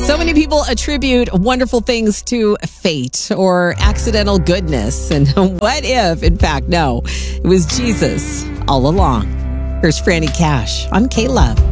So many people attribute wonderful things to fate or accidental goodness. And what if, in fact, no, it was Jesus all along? Here's Franny Cash on K-Love.